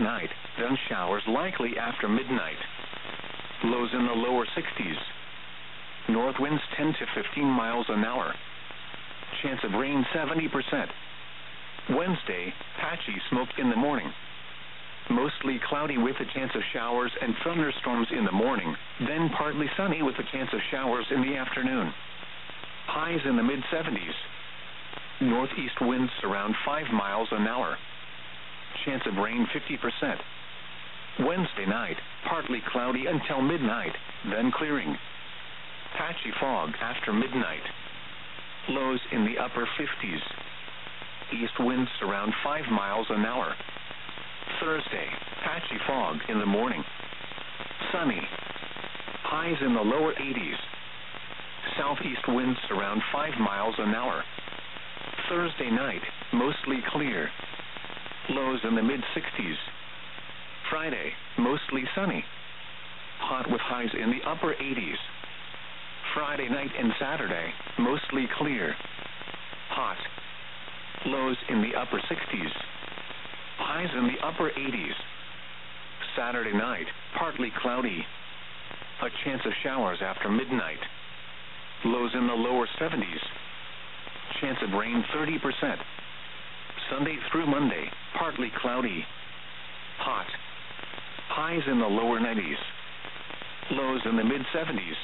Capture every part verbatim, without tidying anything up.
midnight, then showers likely after midnight. Lows in the lower sixties. North winds ten to fifteen miles an hour. Chance of rain seventy percent. Wednesday, patchy smoke in the morning. Mostly cloudy with a chance of showers and thunderstorms in the morning, then partly sunny with a chance of showers in the afternoon. Highs in the mid seventies. Northeast winds around five miles an hour. Chance of rain fifty percent. Wednesday night, partly cloudy until midnight, then clearing. Patchy fog after midnight. Lows in the upper fifties. East winds around five miles an hour. Thursday, patchy fog in the morning. Sunny. Highs in the lower eighties. Southeast winds around five miles an hour. Thursday night, mostly clear. Lows in the mid sixties. Friday, mostly sunny. Hot with highs in the upper eighties. Friday night and Saturday, mostly clear. Hot. Lows in the upper sixties. Highs in the upper eighties. Saturday night, partly cloudy. A chance of showers after midnight. Lows in the lower seventies. Chance of rain thirty percent. Sunday through Monday, partly cloudy. Hot. Highs in the lower nineties. Lows in the mid seventies.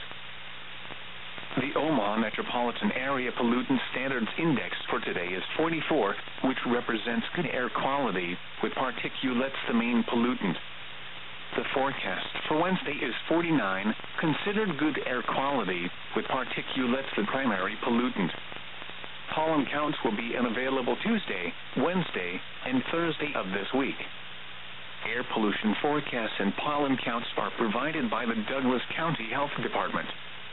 The Omaha Metropolitan Area Pollutant Standards Index for today is forty-four, which represents good air quality, with particulates the main pollutant. The forecast for Wednesday is forty-nine, considered good air quality, with particulates the primary pollutant. Pollen counts will be unavailable Tuesday, Wednesday, and Thursday of this week. Air pollution forecasts and pollen counts are provided by the Douglas County Health Department.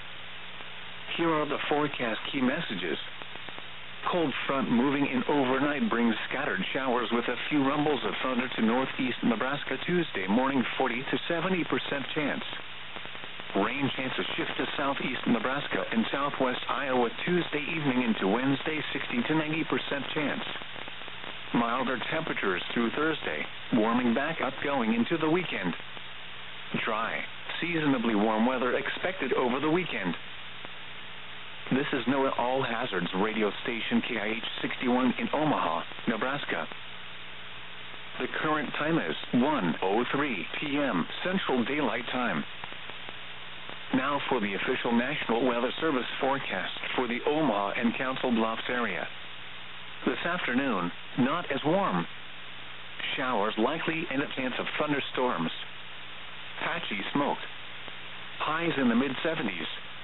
Here are the forecast key messages. Cold front moving in overnight brings scattered showers with a few rumbles of thunder to northeast Nebraska Tuesday morning, forty to seventy percent chance. Rain chances shift to southeast Nebraska and southwest Iowa Tuesday evening into Wednesday, sixty to ninety percent chance. Milder temperatures through Thursday, warming back up going into the weekend. Dry, seasonably warm weather expected over the weekend. This is NOAA All Hazards radio station K I H sixty-one in Omaha, Nebraska. The current time is one oh three p m Central Daylight Time. Now for the official National Weather Service forecast for the Omaha and Council Bluffs area. This afternoon, not as warm. Showers likely and a chance of thunderstorms. Patchy smoke. Highs in the mid seventies.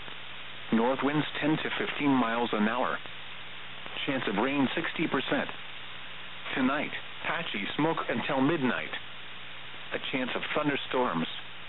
North winds ten to fifteen miles an hour. Chance of rain sixty percent. Tonight, patchy smoke until midnight. A chance of thunderstorms.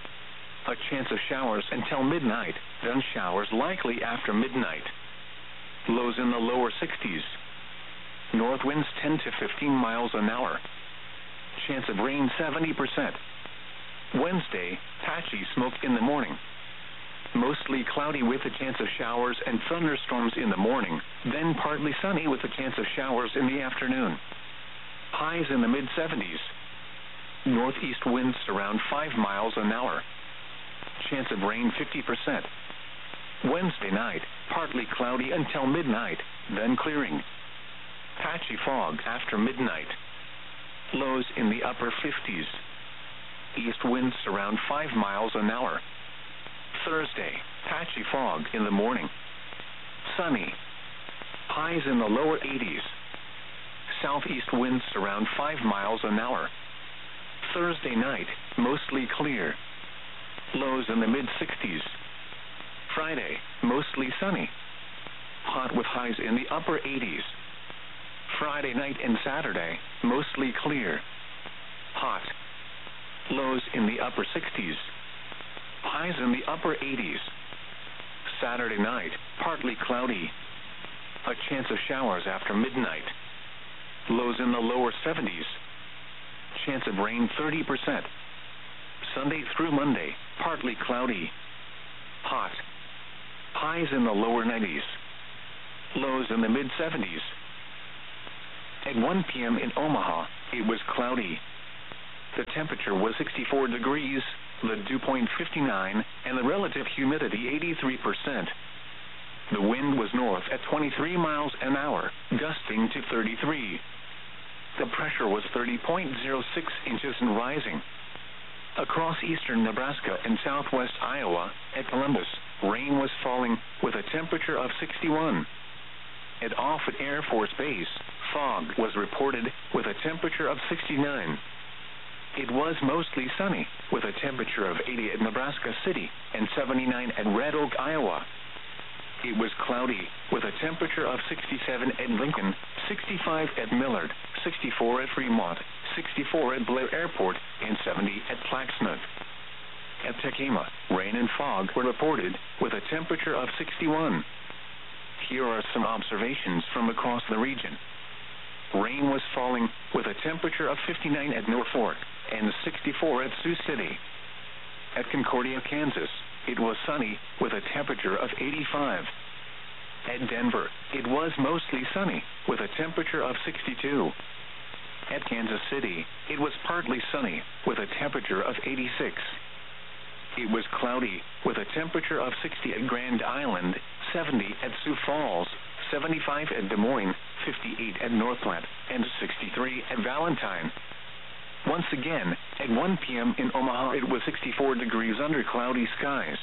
A chance of showers until midnight, then showers likely after midnight. Lows in the lower sixties. North winds ten to fifteen miles an hour. Chance of rain seventy percent. Wednesday, patchy smoke in the morning. Mostly cloudy with a chance of showers and thunderstorms in the morning, then partly sunny with a chance of showers in the afternoon. Highs in the mid seventies. Northeast winds around five miles an hour. Chance of rain fifty percent. Wednesday night, partly cloudy until midnight, then clearing. Patchy fog after midnight. Lows in the upper fifties. East winds around five miles an hour. Thursday, patchy fog in the morning. Sunny. Highs in the lower eighties. Southeast winds around five miles an hour. Thursday night, mostly clear. Lows in the mid sixties. Friday, mostly sunny. Hot with highs in the upper eighties. Friday night and Saturday, mostly clear. Hot. Lows in the upper sixties. Highs in the upper eighties. Saturday night, partly cloudy. A chance of showers after midnight. Lows in the lower seventies. Chance of rain thirty percent. Sunday through Monday, partly cloudy. Hot. Highs in the lower nineties. Lows in the mid seventies. At one p m in Omaha, it was cloudy. the temperature was sixty-four degrees, the dew point fifty-nine, and the relative humidity eighty-three percent. The wind was north at twenty-three miles an hour, gusting to thirty-three. The pressure was thirty point zero six inches and rising. Across eastern Nebraska and southwest Iowa, at Columbus, rain was falling, with a temperature of sixty-one. At Offutt Air Force Base, fog was reported, with a temperature of sixty-nine. It was mostly sunny, with a temperature of eighty at Nebraska City and seventy-nine at Red Oak, Iowa. It was cloudy, with a temperature of sixty-seven at Lincoln, sixty-five at Millard, sixty-four at Fremont, sixty-four at Blair Airport, and seventy at Plaxmouth. At Tekema, rain and fog were reported, with a temperature of sixty-one. Here are some observations from across the region. Rain was falling, with a temperature of fifty-nine at Norfolk and sixty-four at Sioux City. At Concordia, Kansas, it was sunny, with a temperature of eighty-five. At Denver, it was mostly sunny, with a temperature of sixty-two. At Kansas City, it was partly sunny, with a temperature of eighty-six. It was cloudy, with a temperature of sixty at Grand Island, seventy at Sioux Falls, seventy-five at Des Moines, fifty-eight at North Platte, and sixty-three at Valentine. Once again, at one p m in Omaha, it was sixty-four degrees under cloudy skies.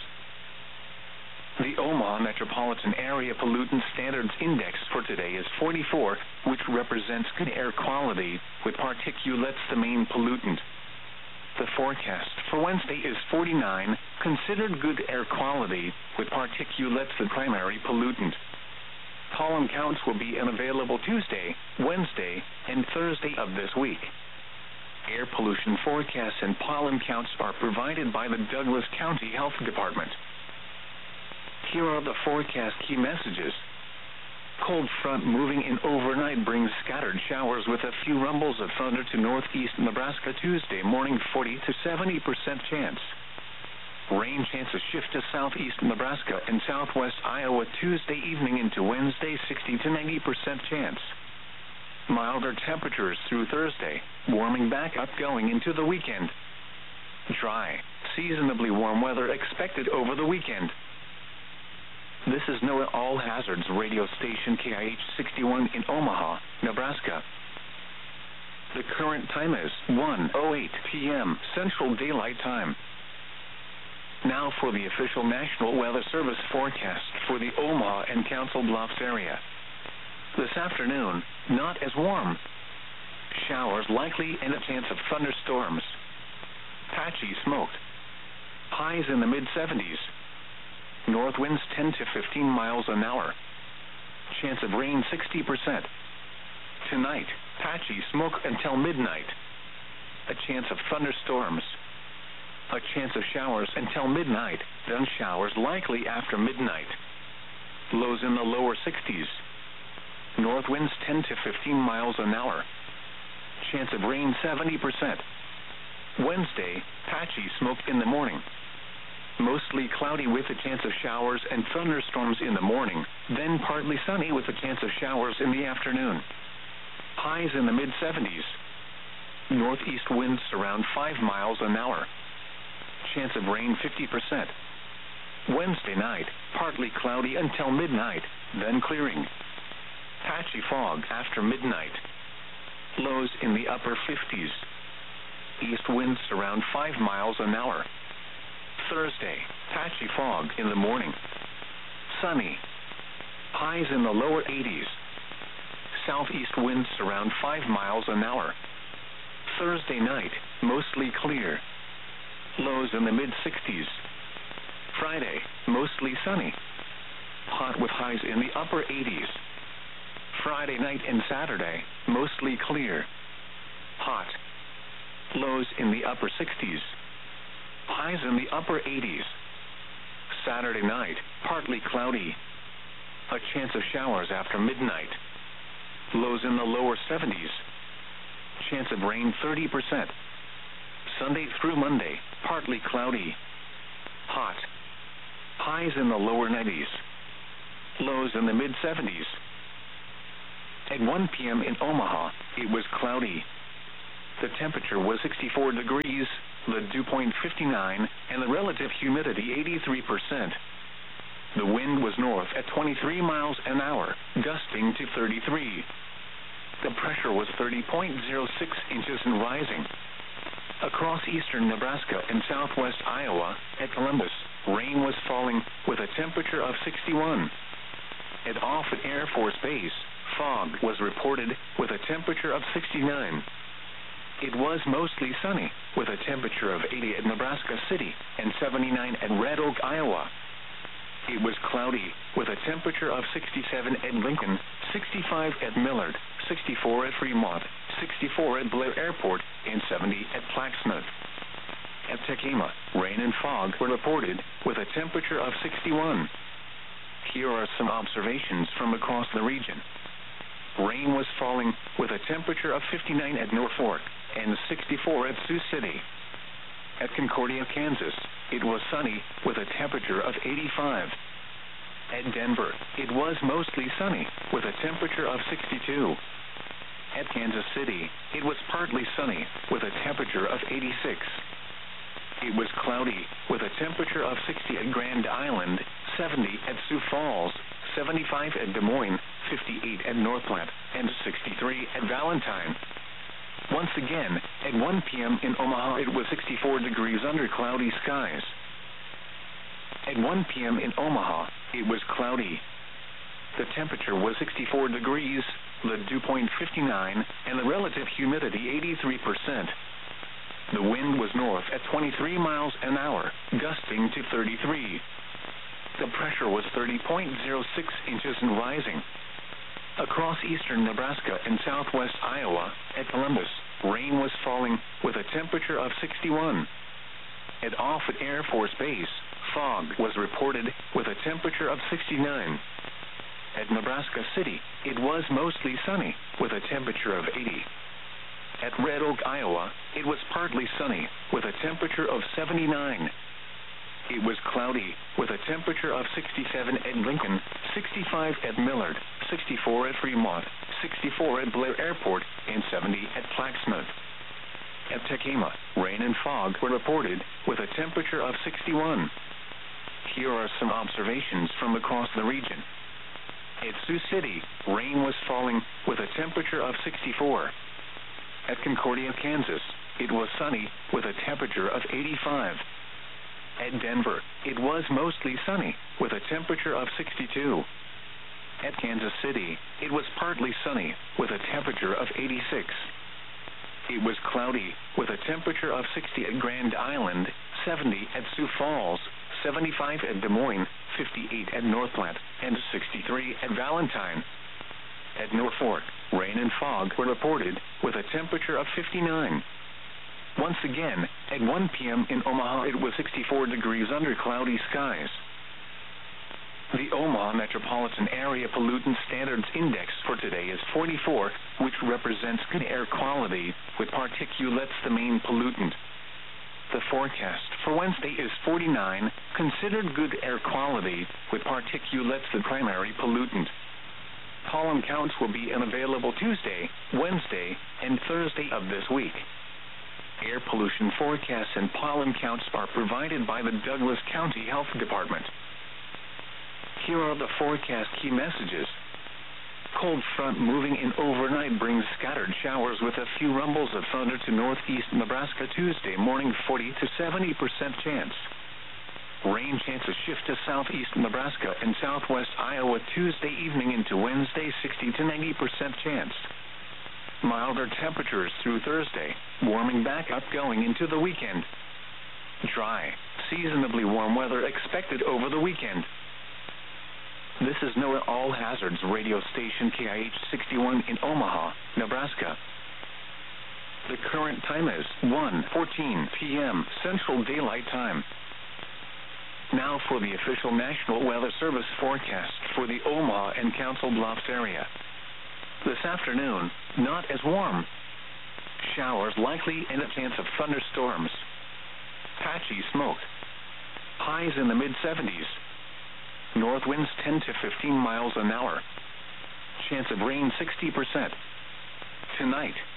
The Omaha Metropolitan Area Pollutant Standards Index for today is forty-four, which represents good air quality, with particulates the main pollutant. The forecast for Wednesday is forty-nine, considered good air quality, with particulates the primary pollutant. Pollen counts will be unavailable Tuesday, Wednesday, and Thursday of this week. Air pollution forecasts and pollen counts are provided by the Douglas County Health Department. Here are the forecast key messages. Cold front moving in overnight brings scattered showers with a few rumbles of thunder to northeast Nebraska Tuesday morning, forty to seventy percent chance. Rain chances shift to southeast Nebraska and southwest Iowa Tuesday evening into Wednesday, sixty to ninety percent chance. Milder temperatures through Thursday, warming back up going into the weekend. Dry, seasonably warm weather expected over the weekend. This is NOAA All Hazards radio station K I H sixty-one in Omaha, Nebraska. The current time is one oh eight p m Central Daylight Time. Now for the official National Weather Service forecast for the Omaha and Council Bluffs area. This afternoon, not as warm. Showers likely and a chance of thunderstorms. Patchy smoke. Highs in the mid seventies. North winds ten to fifteen miles an hour. Chance of rain sixty percent. Tonight, patchy smoke until midnight. A chance of thunderstorms. A chance of showers until midnight, then showers likely after midnight. Lows in the lower sixties. North winds ten to fifteen miles an hour. Chance of rain seventy percent. Wednesday, patchy smoke in the morning. Mostly cloudy with a chance of showers and thunderstorms in the morning, then partly sunny with a chance of showers in the afternoon. Highs in the mid seventies. Northeast winds around five miles an hour. Chance of rain fifty percent. Wednesday night, partly cloudy until midnight, then clearing. Patchy fog after midnight. Lows in the upper fifties. East winds around five miles an hour. Thursday, patchy fog in the morning. Sunny. Highs in the lower eighties. Southeast winds around five miles an hour. Thursday night, mostly clear. Lows in the mid sixties. Friday, mostly sunny. Hot with highs in the upper eighties. Friday night and Saturday, mostly clear. Hot. Lows in the upper sixties. Highs in the upper eighties. Saturday night, partly cloudy. A chance of showers after midnight. Lows in the lower seventies. Chance of rain thirty percent. Sunday through Monday, partly cloudy. Hot. Highs in the lower nineties. Lows in the mid seventies. At one p m in Omaha, it was cloudy. The temperature was sixty-four degrees, the dew point fifty-nine, and the relative humidity eighty-three percent. The wind was north at twenty-three miles an hour, gusting to thirty-three. The pressure was thirty point zero six inches and rising. Across eastern Nebraska and southwest Iowa, at Columbus, rain was falling with a temperature of sixty-one. At Offutt Air Force Base, fog was reported with a temperature of sixty-nine. It was mostly sunny with a temperature of eighty at Nebraska City and seventy-nine at Red Oak, Iowa. It was cloudy with a temperature of sixty-seven at Lincoln, sixty-five at Millard, sixty-four at Fremont, sixty-four at Blair Airport, and seventy at Plaquemine. At Tekamah, rain and fog were reported with a temperature of sixty-one. Here are some observations from across the region. Rain was falling with a temperature of fifty-nine at Norfolk and sixty-four at Sioux City. At Concordia, Kansas, it was sunny with a temperature of eighty-five. At Denver, it was mostly sunny with a temperature of sixty-two. At Kansas City, it was partly sunny with a temperature of eighty-six. It was cloudy with a temperature of sixty at Grand Island, seventy at Sioux Falls, seventy-five at Des Moines, fifty-eight at North Platte, and sixty-three at Valentine. Once again, at one p.m. in Omaha, it was sixty-four degrees under cloudy skies. At one p.m. in Omaha, it was cloudy. The temperature was sixty-four degrees, the dew point fifty-nine, and the relative humidity eighty-three percent. The wind was north at twenty-three miles an hour, gusting to thirty-three. The pressure was thirty point zero six inches and rising. Across eastern Nebraska and southwest Iowa, at Columbus, rain was falling with a temperature of sixty-one. At Offutt Air Force Base, fog was reported with a temperature of sixty-nine. At Nebraska City, it was mostly sunny with a temperature of eighty. At Red Oak, Iowa, it was partly sunny with a temperature of seventy-nine. It was cloudy with a temperature of sixty-seven at Lincoln, sixty-five at Millard, sixty-four at Fremont, sixty-four at Blair Airport, and seventy at Plaquemine. At Tekamah, rain and fog were reported with a temperature of sixty-one. Here are some observations from across the region. At Sioux City, rain was falling with a temperature of sixty-four. At Concordia, Kansas, it was sunny with a temperature of eighty-five. At Denver, it was mostly sunny with a temperature of sixty-two. At Kansas City, it was partly sunny with a temperature of eighty-six. It was cloudy with a temperature of sixty at Grand Island, seventy at Sioux Falls, seventy-five at Des Moines, fifty-eight at North Platte, and sixty-three at Valentine. At Norfolk, rain and fog were reported with a temperature of fifty-nine. Once again, at one p.m. in Omaha, it was sixty-four degrees under cloudy skies. The Omaha Metropolitan Area Pollutant Standards Index for today is forty-four, which represents good air quality, with particulates the main pollutant. The forecast for Wednesday is forty-nine, considered good air quality, with particulates the primary pollutant. Pollen counts will be unavailable Tuesday, Wednesday, and Thursday of this week. Air pollution forecasts and pollen counts are provided by the Douglas County Health Department. Here are the forecast key messages. Cold front moving in overnight brings scattered showers with a few rumbles of thunder to northeast Nebraska Tuesday morning, forty to seventy percent chance. Rain chances shift to southeast Nebraska and southwest Iowa Tuesday evening into Wednesday, sixty to ninety percent chance. Milder temperatures through Thursday, warming back up going into the weekend. Dry, seasonably warm weather expected over the weekend. This is NOAA All Hazards radio station K I H sixty-one in Omaha, Nebraska. The current time is one fourteen p.m. Central Daylight Time. Now for the official National Weather Service forecast for the Omaha and Council Bluffs area. This afternoon, not as warm. Showers likely and a chance of thunderstorms. Patchy smoke. Highs in the mid seventies. North winds ten to fifteen miles an hour. Chance of rain sixty percent. Tonight,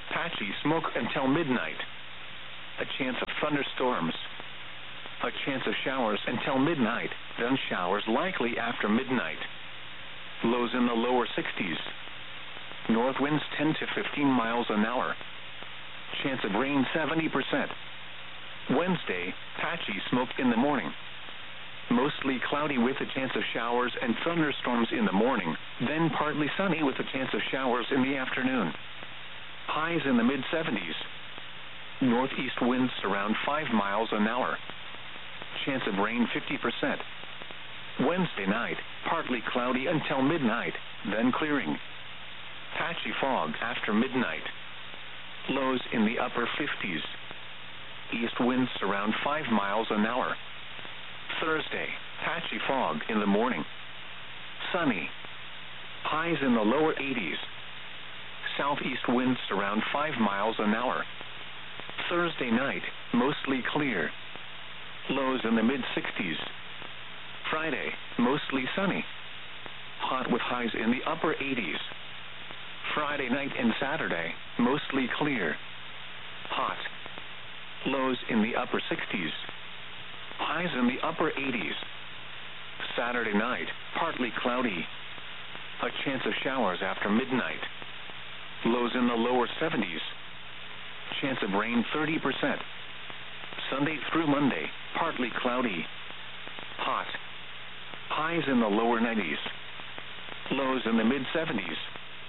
patchy smoke until midnight. A chance of thunderstorms. A chance of showers until midnight, then showers likely after midnight. Lows in the lower sixties. North winds ten to fifteen miles an hour. Chance of rain seventy percent. Wednesday, patchy smoke in the morning. Mostly cloudy with a chance of showers and thunderstorms in the morning, then partly sunny with a chance of showers in the afternoon. Highs in the mid seventies. Northeast winds around five miles an hour. Chance of rain fifty percent. Wednesday night, partly cloudy until midnight, then clearing. Patchy fog after midnight. Lows in the upper fifties. East winds around five miles an hour. Thursday, patchy fog in the morning. Sunny. Highs in the lower eighties. Southeast winds around five miles an hour. Thursday night, mostly clear. Lows in the mid sixties. Friday, mostly sunny. Hot with highs in the upper eighties. Friday night and Saturday, mostly clear. Hot. Lows in the upper sixties. Highs in the upper eighties. Saturday night, partly cloudy. A chance of showers after midnight. Lows in the lower seventies. Chance of rain thirty percent. Sunday through Monday, partly cloudy. Hot. Highs in the lower nineties. Lows in the mid seventies.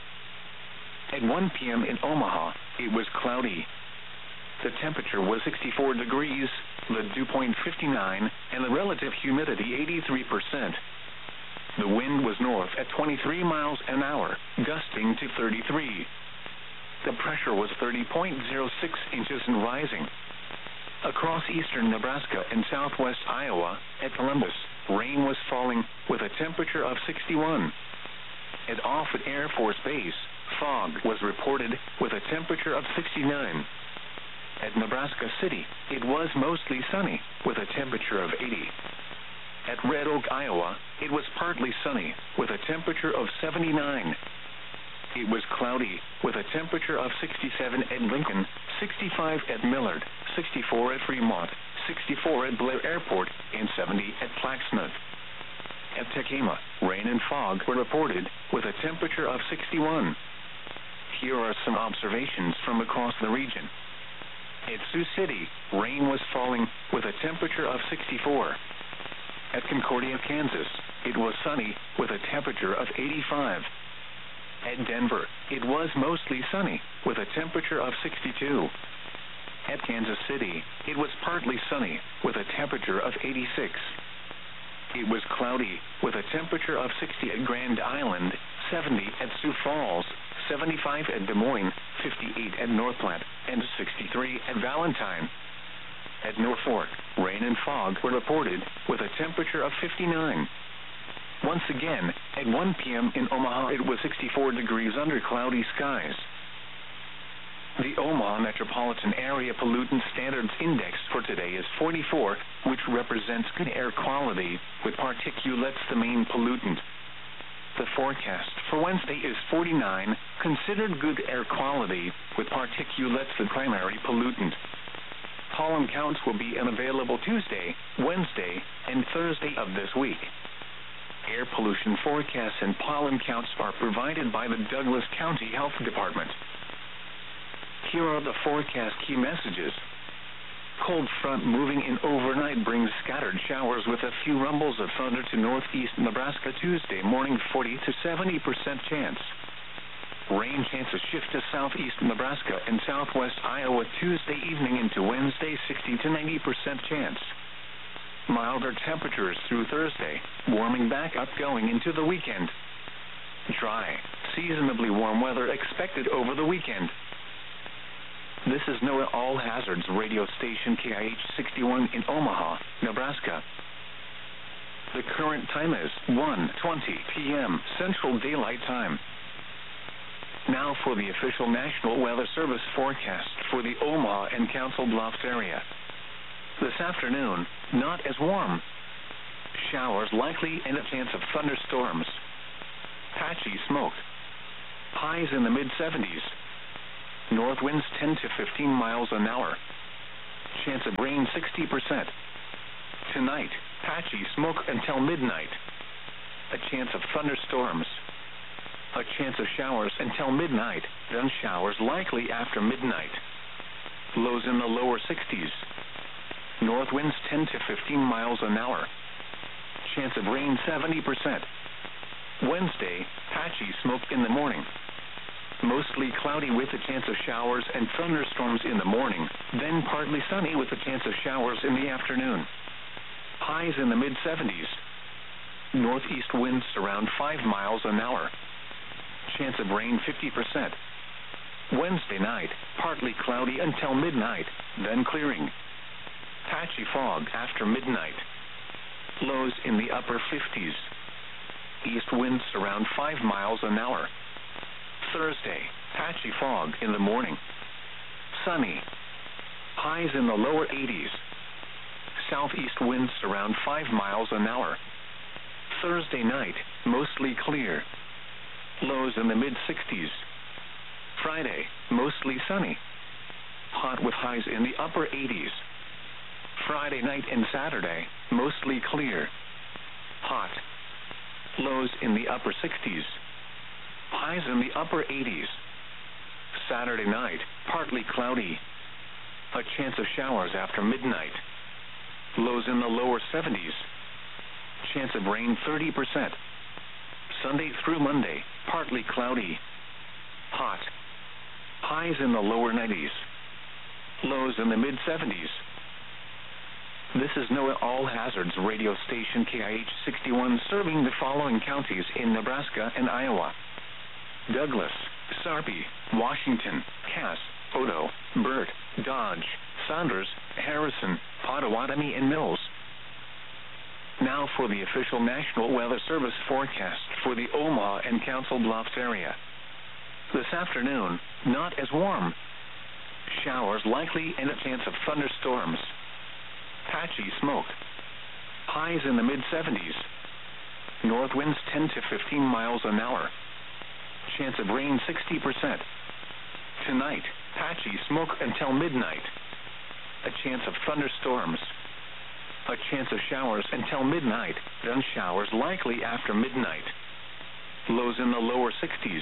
At one p.m. in Omaha, it was cloudy. The temperature was sixty-four degrees, the dew point fifty-nine, and the relative humidity eighty-three percent. The wind was north at twenty-three miles an hour, gusting to thirty-three. The pressure was thirty point zero six inches and rising. Across eastern Nebraska and southwest Iowa, at Columbus, rain was falling with a temperature of sixty-one. At Offutt Air Force Base, fog was reported with a temperature of sixty-nine. At Nebraska City, it was mostly sunny with a temperature of eighty. At Red Oak, Iowa, it was partly sunny with a temperature of seventy-nine. It was cloudy with a temperature of sixty-seven at Lincoln, sixty-five at Millard, sixty-four at Fremont, sixty-four at Blair Airport, and seventy at Plaquemine. At Tekamah, rain and fog were reported with a temperature of sixty-one. Here are some observations from across the region. At Sioux City, rain was falling with a temperature of sixty-four. At Concordia, Kansas, it was sunny with a temperature of eighty-five. At Denver, it was mostly sunny with a temperature of sixty-two. At Kansas City, it was partly sunny with a temperature of eighty-six. It was cloudy with a temperature of sixty at Grand Island, seventy at Sioux Falls, seventy-five at Des Moines, fifty-eight at North Platte, and sixty-three at Valentine. At Norfolk, rain and fog were reported with a temperature of fifty-nine. Once again, at one p.m. in Omaha, it was sixty-four degrees under cloudy skies. The Omaha Metropolitan Area Pollutant Standards Index for today is forty-four, which represents good air quality, with particulates the main pollutant. The forecast for Wednesday is forty-nine, considered good air quality, with particulates the primary pollutant. Pollen counts will be unavailable Tuesday, Wednesday, and Thursday of this week. Air pollution forecasts and pollen counts are provided by the Douglas County Health Department. Here are the forecast key messages. Cold front moving in overnight brings scattered showers with a few rumbles of thunder to northeast Nebraska Tuesday morning, forty to seventy percent chance. Rain chances shift to southeast Nebraska and southwest Iowa Tuesday evening into Wednesday, sixty to ninety percent chance. Milder temperatures through Thursday, warming back up going into the weekend. Dry, seasonably warm weather expected over the weekend. This is NOAA All Hazards radio station K I H sixty-one in Omaha, Nebraska. The current time is one twenty p.m. Central Daylight Time. Now for the official National Weather Service forecast for the Omaha and Council Bluffs area. This afternoon, not as warm. Showers likely and a chance of thunderstorms. Patchy smoke. Highs in the mid seventies. North winds ten to fifteen miles an hour. Chance of rain sixty percent. Tonight, patchy smoke until midnight. A chance of thunderstorms. A chance of showers until midnight, then showers likely after midnight. Lows in the lower sixties. North winds ten to fifteen miles an hour. Chance of rain seventy percent. Wednesday, patchy smoke in the morning. Mostly cloudy with a chance of showers and thunderstorms in the morning, then partly sunny with a chance of showers in the afternoon. Highs in the mid seventies. Northeast winds around five miles an hour. Chance of rain fifty percent. Wednesday night, partly cloudy until midnight, then clearing. Patchy fog after midnight. Lows in the upper fifties. East winds around five miles an hour. Thursday, patchy fog in the morning. Sunny. Highs in the lower eighties. Southeast winds around five miles an hour. Thursday night, mostly clear. Lows in the mid sixties. Friday, mostly sunny. Hot with highs in the upper eighties. Friday night and Saturday, mostly clear. Hot. Lows in the upper sixties. Highs in the upper eighties. Saturday night, partly cloudy. A chance of showers after midnight. Lows in the lower seventies. Chance of rain thirty percent. Sunday through Monday, partly cloudy. Hot. Highs in the lower nineties. Lows in the mid seventies. This is NOAA All Hazards radio station K I H sixty-one, serving the following counties in Nebraska and Iowa: Douglas, Sarpy, Washington, Cass, Odo, Burt, Dodge, Saunders, Harrison, Pottawatomie, and Mills. Now for the official National Weather Service forecast for the Omaha and Council Bluffs area. This afternoon, not as warm. Showers likely and a chance of thunderstorms. Patchy smoke. Highs in the mid seventies. North winds ten to fifteen miles an hour. Chance of rain sixty percent. Tonight, patchy smoke until midnight. A chance of thunderstorms. A chance of showers until midnight, then showers likely after midnight. Lows in the lower sixties.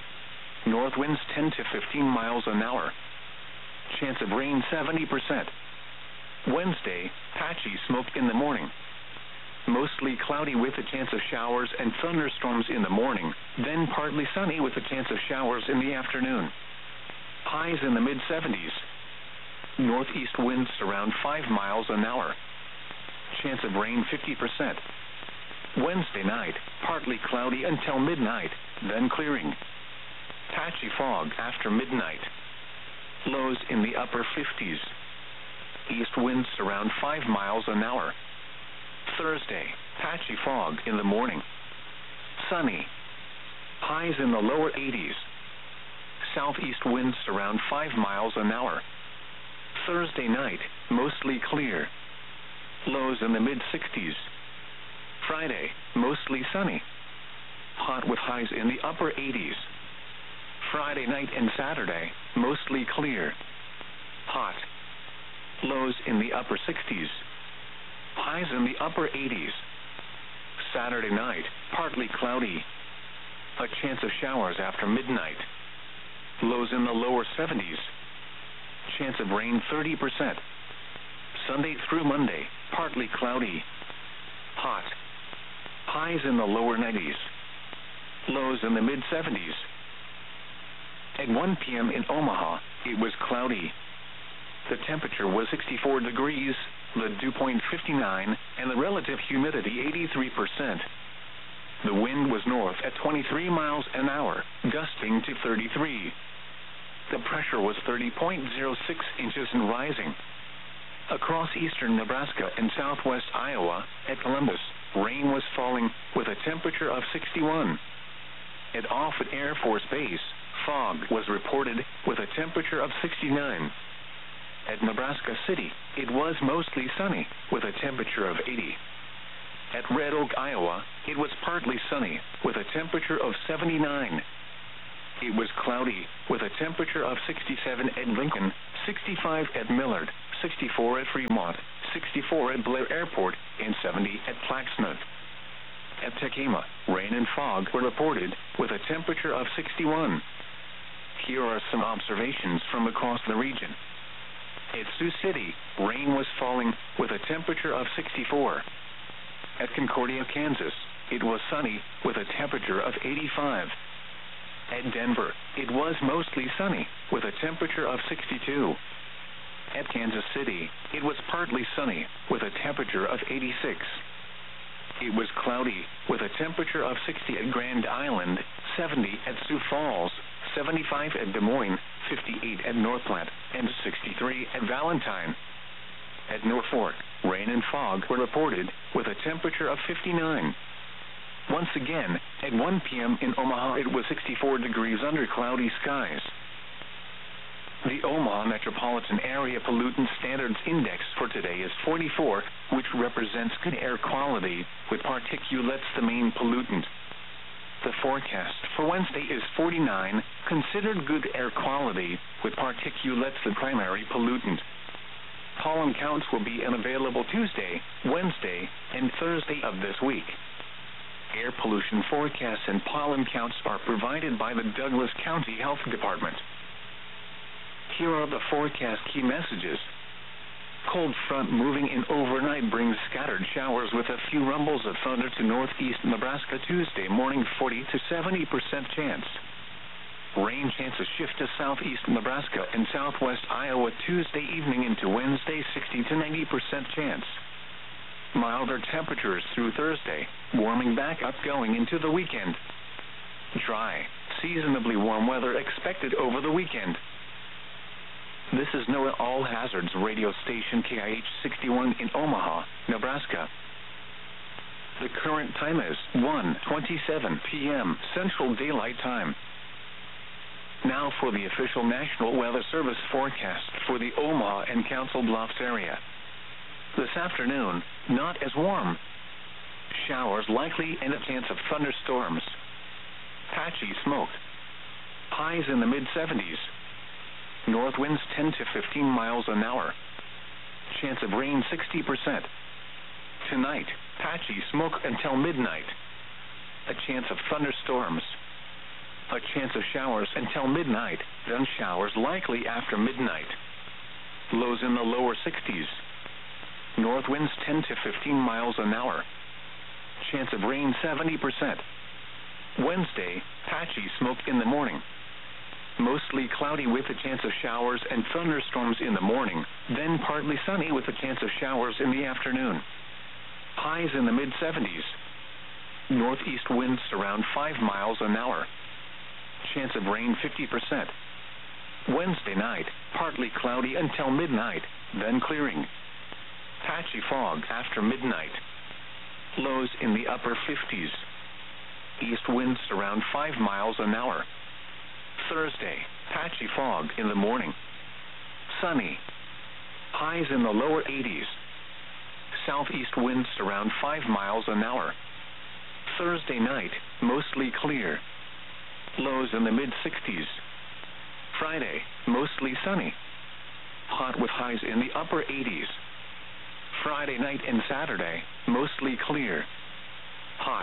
North winds ten to fifteen miles an hour. Chance of rain seventy percent. Wednesday, patchy smoke in the morning. Mostly cloudy with a chance of showers and thunderstorms in the morning, then partly sunny with a chance of showers in the afternoon. Highs in the mid seventies. Northeast winds around five miles an hour. Chance of rain fifty percent. Wednesday night, partly cloudy until midnight, then clearing. Patchy fog after midnight. Lows in the upper fifties. East winds around five miles an hour. Thursday, patchy fog in the morning. Sunny. Highs in the lower eighties. Southeast winds around five miles an hour. Thursday night, mostly clear. Lows in the mid sixties. Friday, mostly sunny. Hot with highs in the upper eighties. Friday night and Saturday, mostly clear. Hot. Lows in the upper sixties. Highs in the upper eighties. Saturday night, partly cloudy. A chance of showers after midnight. Lows in the lower seventies. Chance of rain thirty percent. Sunday through Monday, partly cloudy. Hot. Highs in the lower nineties. Lows in the mid seventies. At one p.m. in Omaha, it was cloudy. The temperature was sixty-four degrees, the dew point fifty-nine, and the relative humidity eighty-three percent. The wind was north at twenty-three miles an hour, gusting to thirty-three. The pressure was thirty point zero six inches and rising. Across eastern Nebraska and southwest Iowa, at Columbus, rain was falling with a temperature of sixty-one. At Offutt Air Force Base, fog was reported with a temperature of sixty-nine. At Nebraska City, it was mostly sunny with a temperature of eighty. At Red Oak, Iowa, it was partly sunny with a temperature of seventy-nine. it was cloudy, with a temperature of sixty-seven at Lincoln, sixty-five at Millard, sixty-four at Fremont, sixty-four at Blair Airport, and seventy at Plaquemine. At Tequama, rain and fog were reported, with a temperature of sixty-one. Here are some observations from across the region. At Sioux City, rain was falling, with a temperature of sixty-four. At Concordia, Kansas, it was sunny, with a temperature of eighty-five. At Denver, it was mostly sunny, with a temperature of sixty-two. At Kansas City, it was partly sunny, with a temperature of eighty-six. It was cloudy, with a temperature of sixty at Grand Island, seventy at Sioux Falls, seventy-five at Des Moines, fifty-eight at North Platte, and sixty-three at Valentine. At Norfolk, rain and fog were reported, with a temperature of fifty-nine. Once again, at one p m in Omaha, it was sixty-four degrees under cloudy skies. The Omaha Metropolitan Area Pollutant Standards Index for today is forty-four, which represents good air quality, with particulates the main pollutant. The forecast for Wednesday is forty-nine, considered good air quality, with particulates the primary pollutant. Pollen counts will be unavailable Tuesday, Wednesday, and Thursday of this week. Air pollution forecasts and pollen counts are provided by the Douglas County Health Department. Here are the forecast key messages. Cold front moving in overnight brings scattered showers with a few rumbles of thunder to northeast Nebraska Tuesday morning, forty to seventy percent chance. Rain chances shift to southeast Nebraska and southwest Iowa Tuesday evening into Wednesday, sixty to ninety percent chance. Milder temperatures through Thursday, warming back up going into the weekend. Dry, seasonably warm weather expected over the weekend. This is NOAA All Hazards radio station K I H sixty-one in Omaha, Nebraska. The current time is one twenty-seven p m Central Daylight Time. Now for the official National Weather Service forecast for the Omaha and Council Bluffs area. This afternoon, not as warm. Showers likely and a chance of thunderstorms. Patchy smoke. Highs in the mid seventies. North winds ten to fifteen miles an hour. Chance of rain sixty percent. Tonight, patchy smoke until midnight. A chance of thunderstorms. A chance of showers until midnight, then showers likely after midnight. Lows in the lower sixties. North winds ten to fifteen miles an hour. Chance of rain seventy percent. Wednesday, patchy smoke in the morning. Mostly cloudy with a chance of showers and thunderstorms in the morning, then partly sunny with a chance of showers in the afternoon. Highs in the mid seventies. Northeast winds around five miles an hour. Chance of rain fifty percent. Wednesday night, partly cloudy until midnight, then clearing. Patchy fog after midnight. Lows in the upper fifties. East winds around five miles an hour. Thursday, patchy fog in the morning. Sunny. Highs in the lower eighties. Southeast winds around five miles an hour. Thursday night, mostly clear. Lows in the mid sixties. Friday, mostly sunny. Hot with highs in the upper eighties. Friday night and Saturday, mostly clear. Hot.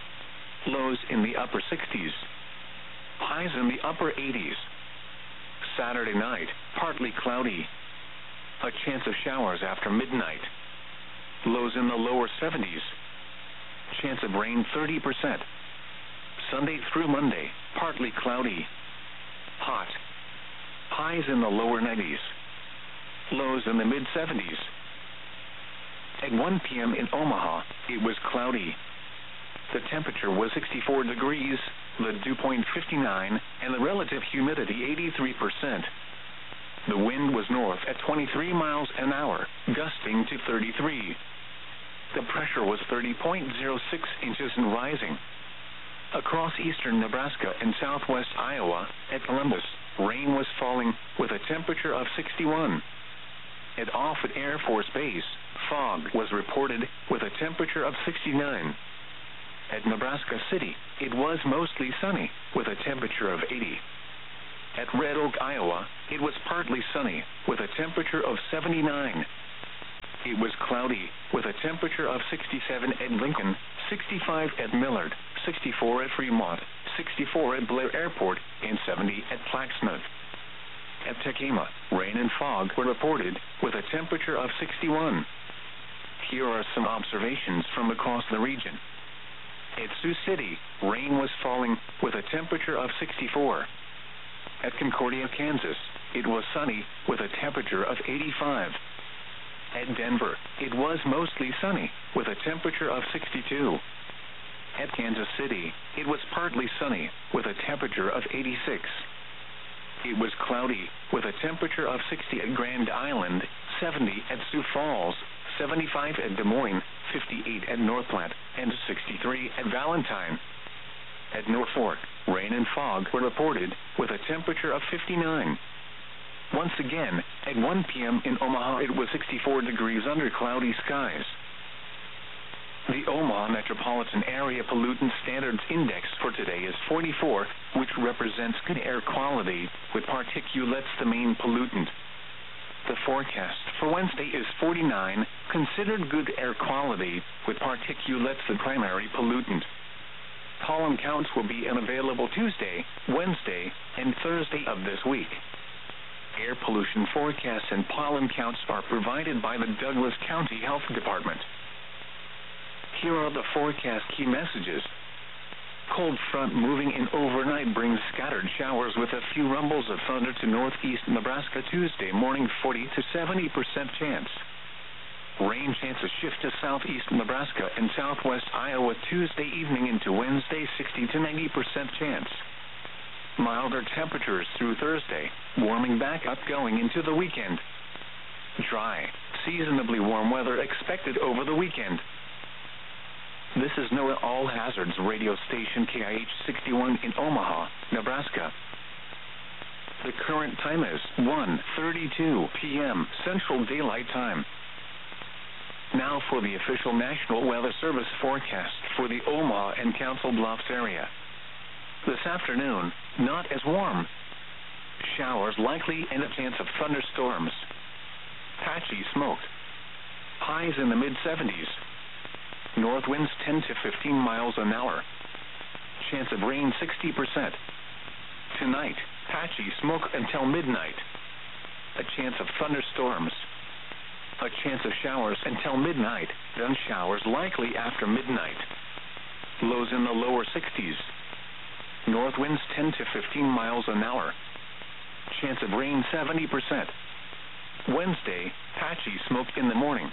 Lows in the upper sixties. Highs in the upper eighties. Saturday night, partly cloudy. A chance of showers after midnight. Lows in the lower seventies. Chance of rain thirty percent. Sunday through Monday, partly cloudy. Hot. Highs in the lower nineties. Lows in the mid seventies. At one p m in Omaha, it was cloudy. The temperature was sixty-four degrees, the dew point fifty-nine, and the relative humidity eighty-three percent. The wind was north at twenty-three miles an hour, gusting to thirty-three. The pressure was thirty point zero six inches and rising. Across eastern Nebraska and southwest Iowa, at Columbus, rain was falling, with a temperature of sixty-one. At Offutt Air Force Base, fog was reported, with a temperature of sixty-nine. At Nebraska City, it was mostly sunny, with a temperature of eighty. At Red Oak, Iowa, it was partly sunny, with a temperature of seventy-nine. It was cloudy, with a temperature of sixty-seven at Lincoln, sixty-five at Millard, sixty-four at Fremont, sixty-four at Blair Airport, and seventy at Plaquemine. At Tekamah, rain and fog were reported, with a temperature of sixty-one. Here are some observations from across the region. At Sioux City, rain was falling, with a temperature of sixty-four. At Concordia, Kansas, it was sunny, with a temperature of eighty-five. At Denver, it was mostly sunny, with a temperature of sixty-two. At Kansas City, it was partly sunny, with a temperature of eighty-six. It was cloudy, with a temperature of sixty at Grand Island, seventy at Sioux Falls, seventy-five at Des Moines, fifty-eight at North Platte, and sixty-three at Valentine. At Norfolk, rain and fog were reported, with a temperature of fifty-nine. Once again, at one p m in Omaha, it was sixty-four degrees under cloudy skies. The Omaha Metropolitan Area Pollutant Standards Index for today is forty-four, which represents good air quality, with particulates the main pollutant. The forecast for Wednesday is forty-nine, considered good air quality, with particulates the primary pollutant. Pollen counts will be unavailable Tuesday, Wednesday, and Thursday of this week. Air pollution forecasts and pollen counts are provided by the Douglas County Health Department. Here are the forecast key messages. Cold front moving in overnight brings scattered showers with a few rumbles of thunder to northeast Nebraska Tuesday morning, forty to seventy percent chance. Rain chances shift to southeast Nebraska and southwest Iowa Tuesday evening into Wednesday, sixty to ninety percent chance. Milder temperatures through Thursday, warming back up going into the weekend. Dry, seasonably warm weather expected over the weekend. This is NOAA All Hazards radio station K I H sixty-one in Omaha, Nebraska. The current time is one thirty-two p m Central Daylight Time. Now for the official National Weather Service forecast for the Omaha and Council Bluffs area. This afternoon, not as warm. Showers likely and a chance of thunderstorms. Patchy smoke. Highs in the mid seventies. North winds ten to fifteen miles an hour. Chance of rain sixty percent. Tonight, patchy smoke until midnight. A chance of thunderstorms. A chance of showers until midnight, then showers likely after midnight. Lows in the lower sixties. North winds ten to fifteen miles an hour. Chance of rain seventy percent. Wednesday, patchy smoke in the morning.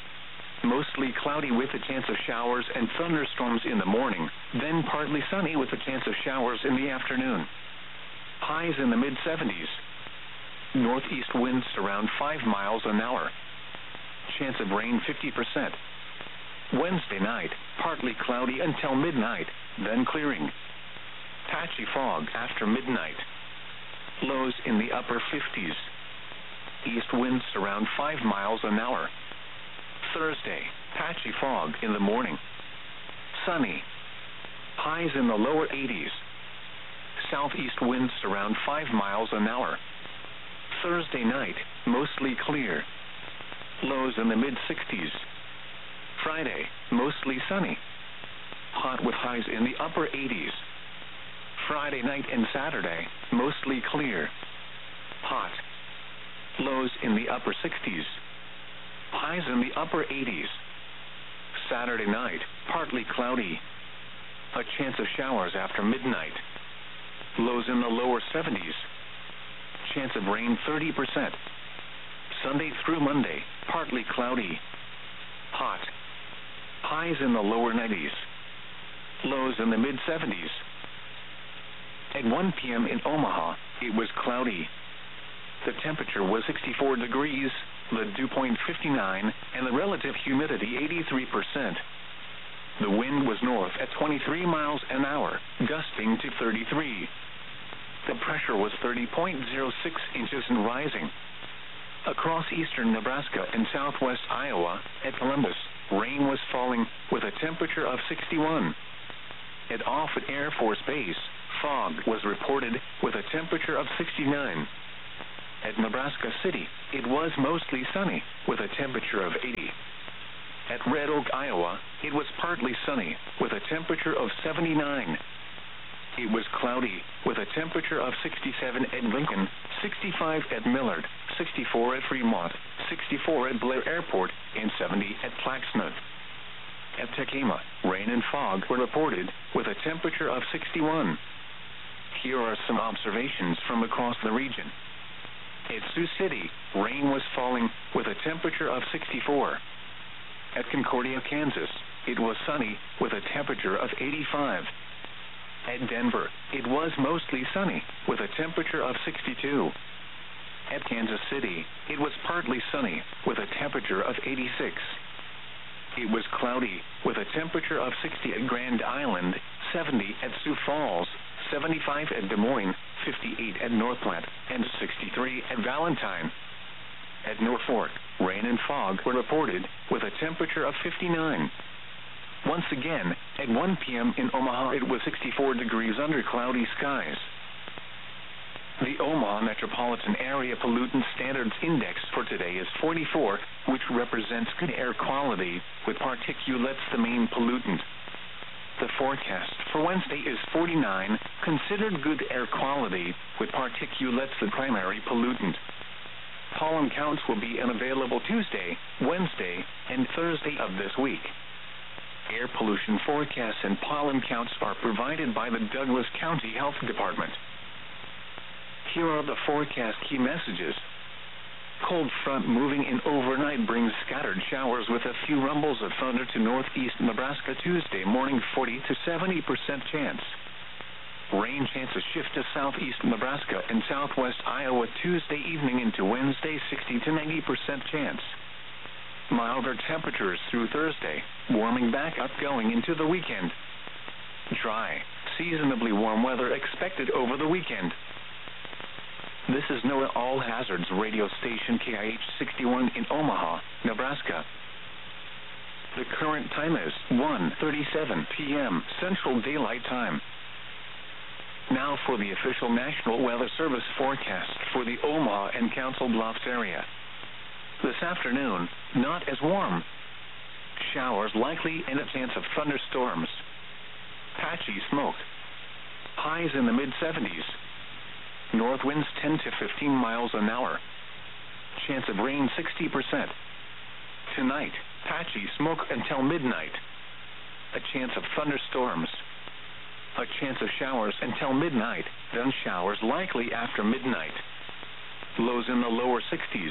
Mostly cloudy with a chance of showers and thunderstorms in the morning, then partly sunny with a chance of showers in the afternoon. Highs in the mid seventies. Northeast winds around five miles an hour. Chance of rain fifty percent. Wednesday night, partly cloudy until midnight, then clearing. Patchy fog after midnight. Lows in the upper fifties. East winds around five miles an hour. Thursday, patchy fog in the morning. Sunny. Highs in the lower eighties. Southeast winds around five miles an hour. Thursday night, mostly clear. Lows in the mid sixties. Friday, mostly sunny. Hot with highs in the upper eighties. Friday night and Saturday, mostly clear. Hot. Lows in the upper sixties. Highs in the upper eighties. Saturday night, partly cloudy. A chance of showers after midnight. Lows in the lower seventies. Chance of rain thirty percent. Sunday through Monday, partly cloudy. Hot. Highs in the lower nineties. Lows in the mid seventies. At one p m in Omaha, it was cloudy. The temperature was sixty-four degrees, the dew point fifty-nine, and the relative humidity eighty-three percent. The wind was north at twenty-three miles an hour, gusting to thirty-three. The pressure was thirty point zero six inches and rising. Across eastern Nebraska and southwest Iowa, at Columbus, rain was falling with a temperature of sixty-one. At Offutt Air Force Base, fog was reported with a temperature of sixty-nine. At Nebraska City, it was mostly sunny with a temperature of eighty. At Red Oak, Iowa, it was partly sunny with a temperature of seventy-nine. It was cloudy with a temperature of sixty-seven at Lincoln, sixty-five at Millard, sixty-four at Fremont, sixty-four at Blair Airport, and seventy at Plaquemine. At Tekamah, rain and fog were reported with a temperature of sixty-one. Here are some observations from across the region. At Sioux City, rain was falling with a temperature of sixty-four. At Concordia, Kansas, it was sunny with a temperature of eighty-five. At Denver, it was mostly sunny with a temperature of sixty-two. At Kansas City, it was partly sunny with a temperature of eighty-six. It was cloudy with a temperature of sixty at Grand Island, seventy at Sioux Falls, seventy-five at Des Moines, fifty-eight at North Platte, and sixty-three at Valentine. At Norfolk, rain and fog were reported with a temperature of fifty-nine. Once again, at one p m in Omaha, it was sixty-four degrees under cloudy skies. The Omaha Metropolitan Area Pollutant Standards Index for today is forty-four, which represents good air quality, with particulates the main pollutant. The forecast for Wednesday is forty-nine, considered good air quality, with particulates the primary pollutant. Pollen counts will be unavailable Tuesday, Wednesday, and Thursday of this week. Air pollution forecasts and pollen counts are provided by the Douglas County Health Department. Here are the forecast key messages. Cold front moving in overnight brings scattered showers with a few rumbles of thunder to northeast Nebraska Tuesday morning, forty to seventy percent chance. Rain chances shift to southeast Nebraska and southwest Iowa Tuesday evening into Wednesday, sixty to ninety percent chance. Milder temperatures through Thursday, warming back up going into the weekend. Dry, seasonably warm weather expected over the weekend. This is NOAA All Hazards radio station K I H sixty-one in Omaha, Nebraska. The current time is one thirty-seven p m Central Daylight Time. Now for the official National Weather Service forecast for the Omaha and Council Bluffs area. This afternoon, not as warm. Showers likely and a chance of thunderstorms. Patchy smoke. Highs in the mid seventies. North winds ten to fifteen miles an hour. Chance of rain sixty percent. Tonight, patchy smoke until midnight. A chance of thunderstorms. A chance of showers until midnight, then showers likely after midnight. Lows in the lower sixties.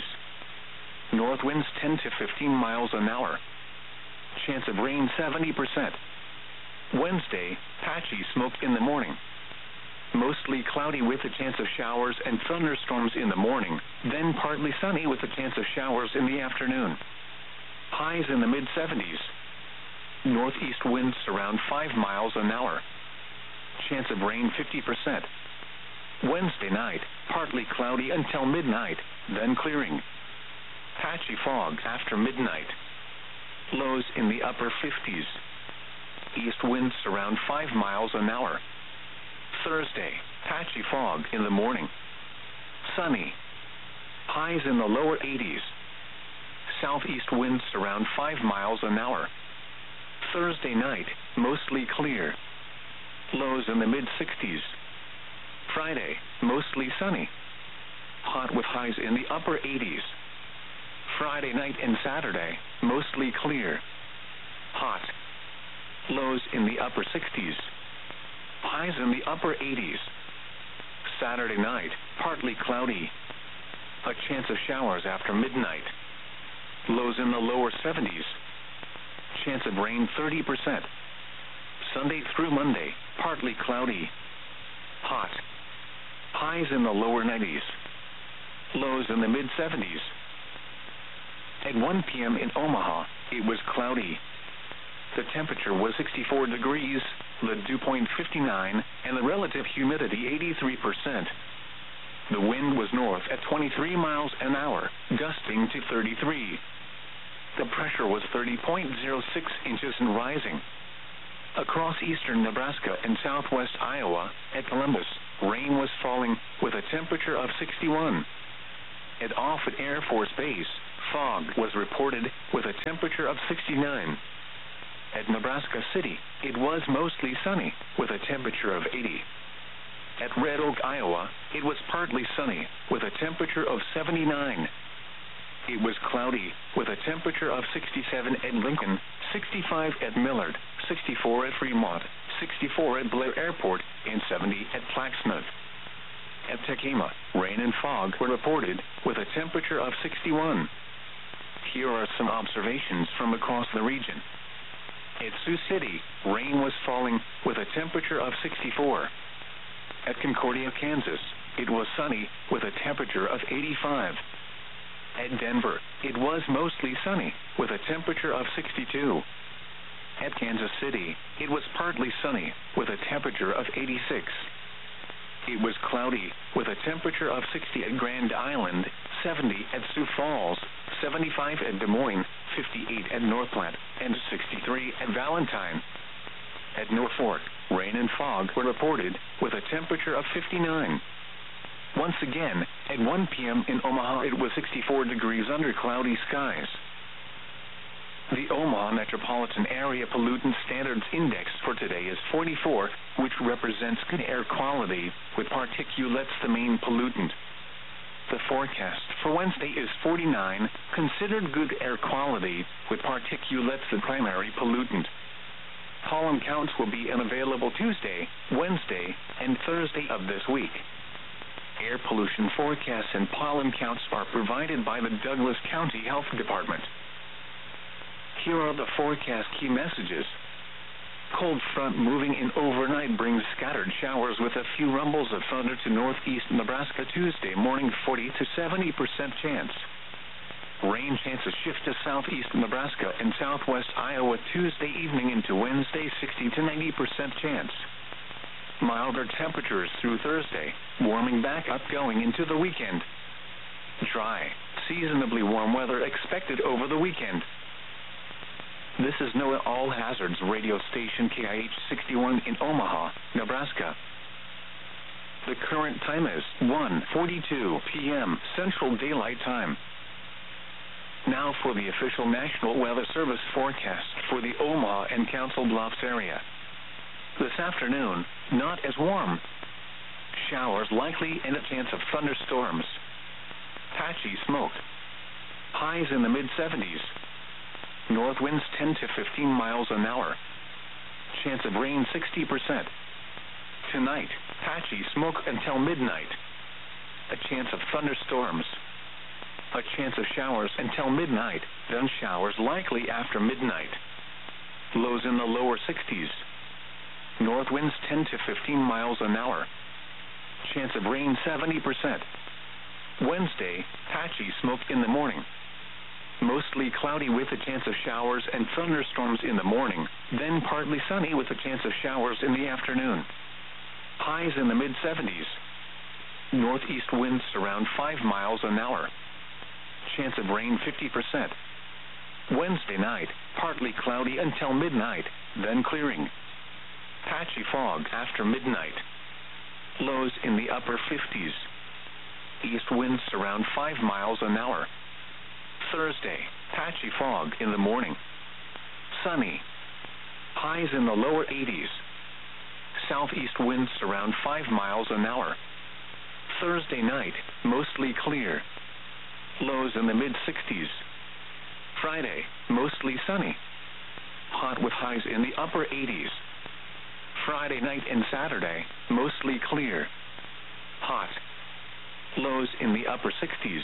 North winds ten to fifteen miles an hour. Chance of rain seventy percent. Wednesday, patchy smoke in the morning. Mostly cloudy with a chance of showers and thunderstorms in the morning, then partly sunny with a chance of showers in the afternoon. Highs in the mid seventies. Northeast winds around five miles an hour. Chance of rain fifty percent. Wednesday night, partly cloudy until midnight, then clearing. Patchy fog after midnight. Lows in the upper fifties. East winds around five miles an hour. Thursday, patchy fog in the morning. Sunny. Highs in the lower eighties. Southeast winds around five miles an hour. Thursday night, mostly clear. Lows in the mid sixties. Friday, mostly sunny. Hot with highs in the upper eighties. Friday night and Saturday, mostly clear. Hot. Lows in the upper sixties. Highs in the upper eighties. Saturday night, partly cloudy. A chance of showers after midnight. Lows in the lower seventies. Chance of rain thirty percent. Sunday through Monday, partly cloudy. Hot. Highs in the lower nineties. Lows in the mid seventies. At one p m in Omaha, it was cloudy. The temperature was sixty-four degrees, the dew point fifty-nine, and the relative humidity eighty-three percent. The wind was north at twenty-three miles an hour, gusting to thirty-three. The pressure was thirty point zero six inches and rising. Across eastern Nebraska and southwest Iowa, at Columbus, rain was falling with a temperature of sixty-one. At Offutt Air Force Base, fog was reported with a temperature of sixty-nine. At Nebraska City, it was mostly sunny with a temperature of eighty. At Red Oak, Iowa, it was partly sunny with a temperature of seventy-nine. It was cloudy with a temperature of sixty-seven at Lincoln, sixty-five at Millard, sixty-four at Fremont, sixty-four at Blair Airport, and seventy at Plaquemine. At Tekamah, rain and fog were reported with a temperature of sixty-one. Here are some observations from across the region. At Sioux City, rain was falling with a temperature of sixty-four. At Concordia, Kansas, it was sunny with a temperature of eighty-five. At Denver, it was mostly sunny with a temperature of sixty-two. At Kansas City, it was partly sunny with a temperature of eighty-six. It was cloudy with a temperature of sixty at Grand Island, seventy at Sioux Falls, seventy-five at Des Moines, fifty-eight at North Platte, and sixty-three at Valentine. At Norfolk, rain and fog were reported with a temperature of fifty-nine. Once again, at one p m in Omaha, it was sixty-four degrees under cloudy skies. The Omaha Metropolitan Area Pollutant Standards Index for today is forty-four, which represents good air quality, with particulates the main pollutant. The forecast for Wednesday is forty-nine, considered good air quality, with particulates the primary pollutant. Pollen counts will be unavailable Tuesday, Wednesday, and Thursday of this week. Air pollution forecasts and pollen counts are provided by the Douglas County Health Department. Here are the forecast key messages. Cold front moving in overnight brings scattered showers with a few rumbles of thunder to northeast Nebraska Tuesday morning, forty to seventy percent chance. Rain chances shift to southeast Nebraska and southwest Iowa Tuesday evening into Wednesday, sixty to ninety percent chance. Milder temperatures through Thursday, warming back up going into the weekend. Dry, seasonably warm weather expected over the weekend. This is NOAA All Hazards radio station K I H sixty-one in Omaha, Nebraska. The current time is one forty-two p m Central Daylight Time. Now for the official National Weather Service forecast for the Omaha and Council Bluffs area. This afternoon, not as warm. Showers likely and a chance of thunderstorms. Patchy smoke. Highs in the mid seventies. North winds ten to fifteen miles an hour. Chance of rain sixty percent. Tonight, patchy smoke until midnight. A chance of thunderstorms. A chance of showers until midnight, then showers likely after midnight. Lows in the lower sixties. North winds ten to fifteen miles an hour. Chance of rain seventy percent. Wednesday, patchy smoke in the morning. Mostly cloudy with a chance of showers and thunderstorms in the morning, then partly sunny with a chance of showers in the afternoon. Highs in the mid seventies. Northeast winds around five miles an hour. Chance of rain fifty percent. Wednesday night, partly cloudy until midnight, then clearing. Patchy fog after midnight. Lows in the upper fifties. East winds around five miles an hour. Thursday, patchy fog in the morning. Sunny. Highs in the lower eighties. Southeast winds around five miles an hour. Thursday night, mostly clear. Lows in the mid sixties. Friday, mostly sunny. Hot with highs in the upper eighties. Friday night and Saturday, mostly clear. Hot. Lows in the upper sixties.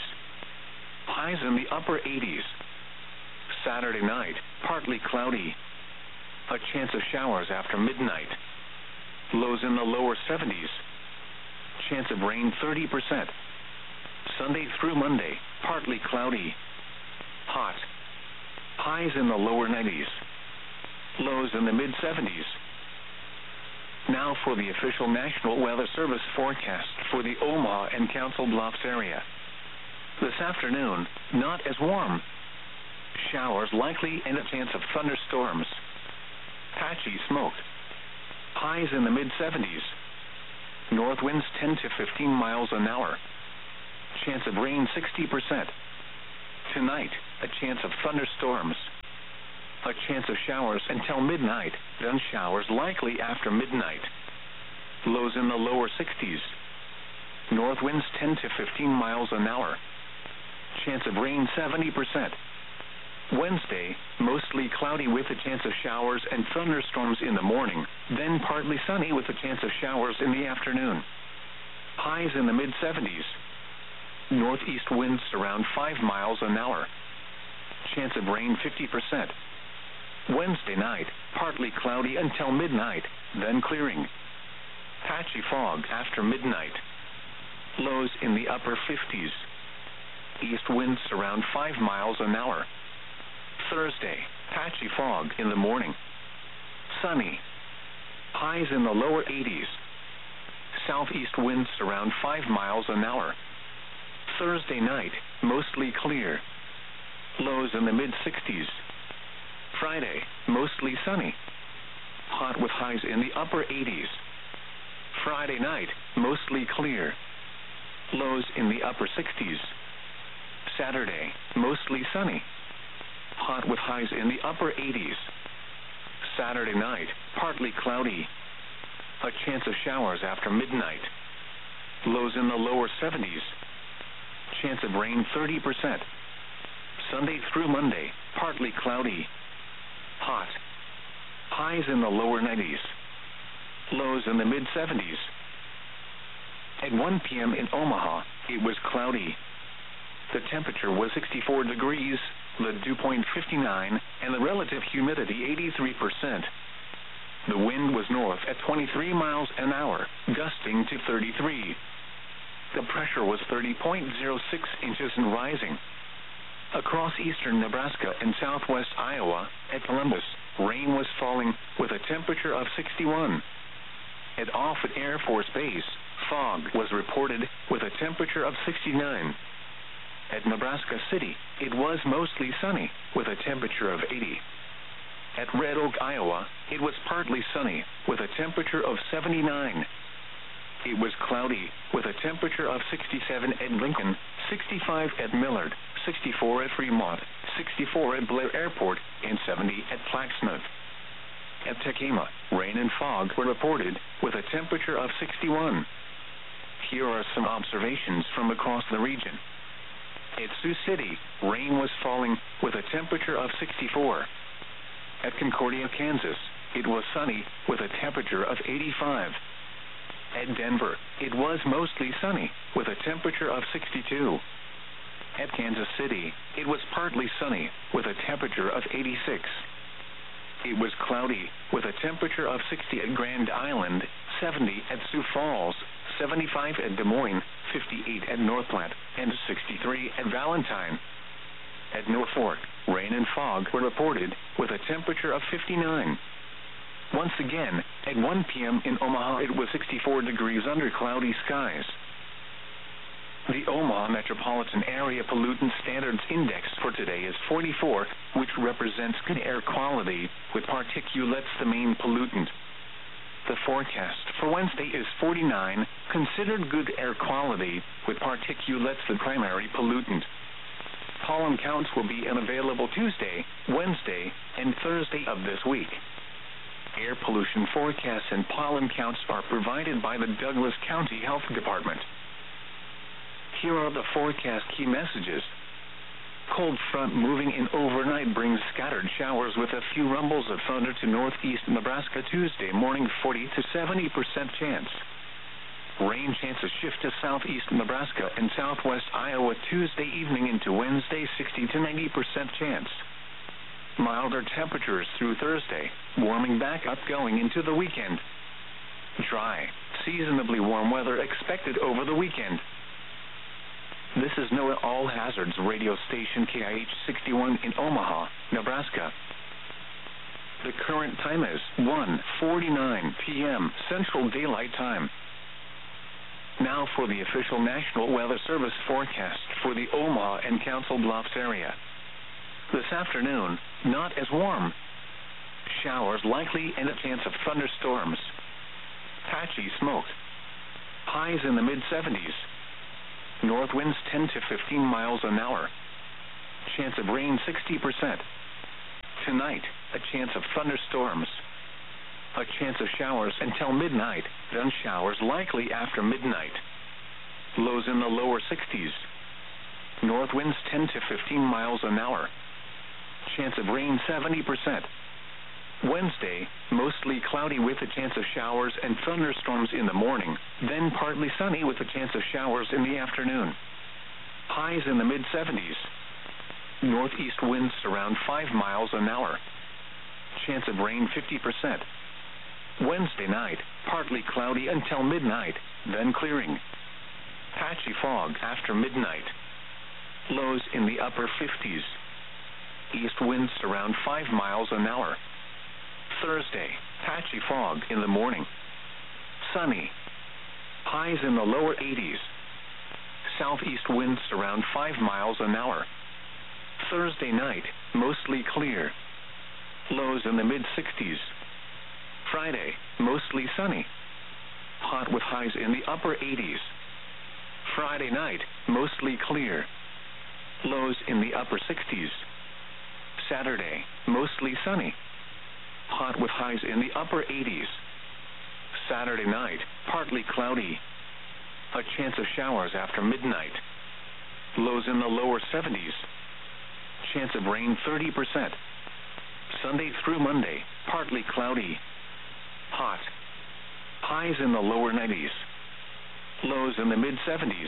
Highs in the upper eighties. Saturday night, partly cloudy. A chance of showers after midnight. Lows in the lower seventies. Chance of rain thirty percent. Sunday through Monday, partly cloudy. Hot. Highs in the lower nineties. Lows in the mid seventies. Now for the official National Weather Service forecast for the Omaha and Council Bluffs area. This afternoon, not as warm. Showers likely and a chance of thunderstorms. Patchy patchy smoke. Highs in the mid seventies. North winds ten to fifteen miles an hour. Chance of rain sixty percent. Tonight, a chance of thunderstorms. A chance of showers until midnight, then showers likely after midnight. Lows in the lower sixties. North winds ten to fifteen miles an hour. Chance of rain seventy percent. Wednesday, mostly cloudy with a chance of showers and thunderstorms in the morning, then partly sunny with a chance of showers in the afternoon. Highs in the mid seventies. Northeast winds around five miles an hour. Chance of rain fifty percent. Wednesday night, partly cloudy until midnight, then clearing. Patchy fog after midnight. Lows in the upper fifties. East winds around five miles an hour. Thursday, patchy fog in the morning. Sunny. Highs in the lower eighties. Southeast winds around five miles an hour. Thursday night, mostly clear. Lows in the mid sixties. Friday, mostly sunny. Hot with highs in the upper eighties. Friday night, mostly clear. Lows in the upper sixties. Saturday, mostly sunny. Hot with highs in the upper eighties. Saturday night, partly cloudy. A chance of showers after midnight. Lows in the lower seventies. Chance of rain thirty percent. Sunday through Monday, partly cloudy. Hot. Highs in the lower nineties. Lows in the mid seventies. At one p.m. in Omaha, it was cloudy. The temperature was sixty-four degrees, the dew point fifty-nine, and the relative humidity eighty-three percent. The wind was north at twenty-three miles an hour, gusting to thirty-three. The pressure was thirty point zero six inches and rising. Across eastern Nebraska and southwest Iowa, at Columbus, rain was falling with a temperature of sixty-one. At Offutt Air Force Base, fog was reported with a temperature of sixty-nine. At Nebraska City, it was mostly sunny with a temperature of eighty. At Red Oak, Iowa, it was partly sunny with a temperature of seventy-nine. It was cloudy with a temperature of sixty-seven at Lincoln, sixty-five at Millard, sixty-four at Fremont, sixty-four at Blair Airport, and seventy at Plaquemine. At Tekamah, rain and fog were reported with a temperature of sixty-one. Here are some observations from across the region. At Sioux City, rain was falling with a temperature of sixty-four. At Concordia, Kansas, it was sunny with a temperature of eighty-five. At Denver, it was mostly sunny with a temperature of sixty-two. At Kansas City, it was partly sunny with a temperature of eighty-six. It was cloudy with a temperature of sixty at Grand Island, seventy at Sioux Falls, seventy-five at Des Moines, fifty-eight at North Platte, and sixty-three at Valentine. At Norfolk, rain and fog were reported with a temperature of fifty-nine. Once again, at one p.m. in Omaha, it was sixty-four degrees under cloudy skies. The Omaha Metropolitan Area Pollutant Standards Index for today is forty-four, which represents good air quality, with particulates the main pollutant. The forecast for Wednesday is forty-nine, considered good air quality, with particulates the primary pollutant. Pollen counts will be unavailable Tuesday, Wednesday, and Thursday of this week. Air pollution forecasts and pollen counts are provided by the Douglas County Health Department. Here are the forecast key messages. Cold front moving in overnight brings scattered showers with a few rumbles of thunder to northeast Nebraska Tuesday morning, forty to seventy percent chance. Rain chances shift to southeast Nebraska and southwest Iowa Tuesday evening into Wednesday, sixty to ninety percent chance. Milder temperatures through Thursday, warming back up going into the weekend. Dry, seasonably warm weather expected over the weekend. This is NOAA All Hazards radio station K I H sixty-one in Omaha, Nebraska. The current time is one forty-nine p.m. Central Daylight Time. Now for the official National Weather Service forecast for the Omaha and Council Bluffs area. This afternoon, not as warm. Showers likely and a chance of thunderstorms. Patchy smoke. Highs in the mid seventies. North winds ten to fifteen miles an hour. Chance of rain sixty percent. Tonight, a chance of thunderstorms. A chance of showers until midnight, then showers likely after midnight. Lows in the lower sixties. North winds ten to fifteen miles an hour. Chance of rain seventy percent. Wednesday, mostly cloudy with a chance of showers and thunderstorms in the morning, then partly sunny with a chance of showers in the afternoon. Highs in the mid seventies. Northeast winds around five miles an hour. Chance of rain fifty percent. Wednesday night, partly cloudy until midnight, then clearing. Patchy fog after midnight. Lows in the upper fifties. East winds around five miles an hour. Thursday, patchy fog in the morning. Sunny. Highs in the lower eighties. Southeast winds around five miles an hour. Thursday night, mostly clear. Lows in the mid sixties. Friday, mostly sunny. Hot with highs in the upper eighties. Friday night, mostly clear. Lows in the upper sixties. Saturday, mostly sunny. Hot with highs in the upper eighties. Saturday night, partly cloudy. A chance of showers after midnight. Lows in the lower seventies. Chance of rain thirty percent. Sunday through Monday, partly cloudy. Hot. Highs in the lower nineties. Lows in the mid seventies.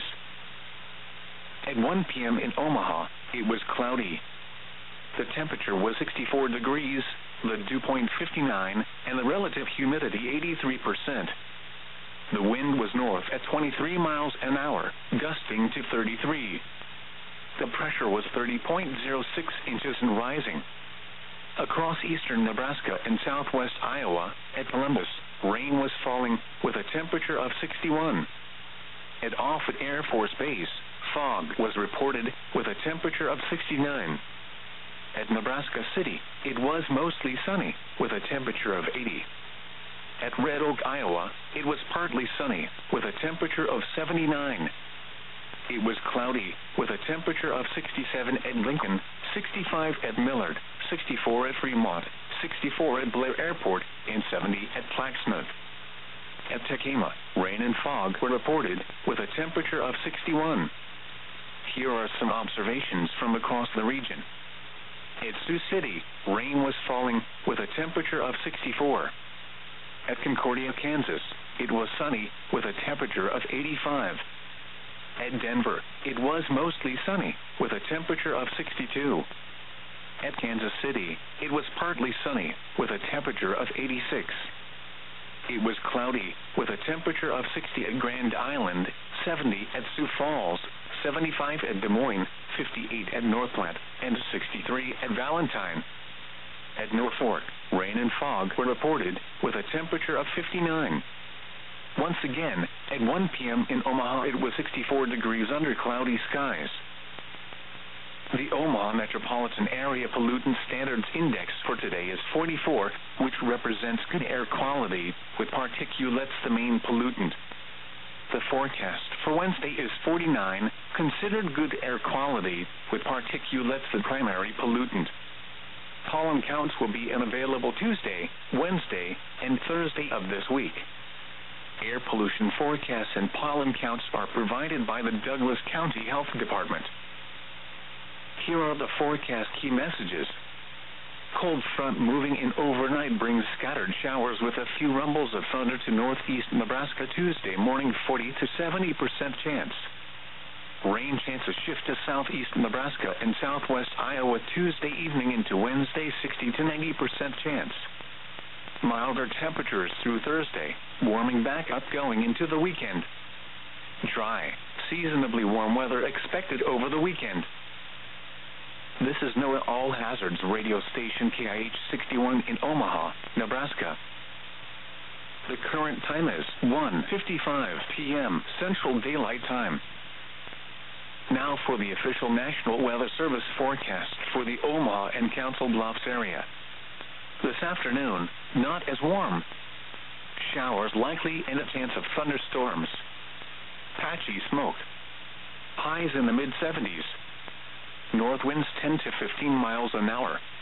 At one p.m. in Omaha, it was cloudy. The temperature was sixty-four degrees, the dew point fifty-nine, and the relative humidity eighty-three percent. The wind was north at twenty-three miles an hour, gusting to thirty-three. The pressure was thirty point zero six inches and rising. Across eastern Nebraska and southwest Iowa, at Columbus, rain was falling with a temperature of sixty-one. At Offutt Air Force Base, fog was reported with a temperature of sixty-nine. At Nebraska City, it was mostly sunny with a temperature of eighty. At Red Oak, Iowa, it was partly sunny with a temperature of seventy-nine. It was cloudy with a temperature of sixty-seven at Lincoln, sixty-five at Millard, sixty-four at Fremont, sixty-four at Blair Airport, and seventy at Plaquemine. At Tekamah, rain and fog were reported with a temperature of sixty-one. Here are some observations from across the region. At Sioux City, rain was falling with a temperature of sixty-four. At Concordia, Kansas, it was sunny with a temperature of eighty-five. At Denver, it was mostly sunny with a temperature of sixty-two. At Kansas City, it was partly sunny with a temperature of eighty-six. It was cloudy with a temperature of sixty at Grand Island, seventy at Sioux Falls, seventy-five at Des Moines, fifty-eight at North Platte, and sixty-three at Valentine. At Norfolk, rain and fog were reported with a temperature of fifty-nine. Once again, at one p.m. in Omaha, it was sixty-four degrees under cloudy skies. The Omaha Metropolitan Area Pollutant Standards Index for today is forty-four, which represents good air quality, with particulates the main pollutant. The forecast for Wednesday is forty-nine, considered good air quality, with particulates the primary pollutant. Pollen counts will be unavailable Tuesday, Wednesday, and Thursday of this week. Air pollution forecasts and pollen counts are provided by the Douglas County Health Department. Here are the forecast key messages. Cold front moving in overnight brings scattered showers with a few rumbles of thunder to northeast Nebraska Tuesday morning, forty to seventy percent chance. Rain chances shift to southeast Nebraska and southwest Iowa Tuesday evening into Wednesday, sixty to ninety percent chance. Milder temperatures through Thursday, warming back up going into the weekend. Dry, seasonably warm weather expected over the weekend. This is NOAA All Hazards radio station K I H sixty-one in Omaha, Nebraska. The current time is one fifty-five p.m. Central Daylight Time. Now for the official National Weather Service forecast for the Omaha and Council Bluffs area. This afternoon, not as warm. Showers likely and a chance of thunderstorms. Patchy smoke. Highs in the mid seventies. North winds ten to fifteen miles an hour.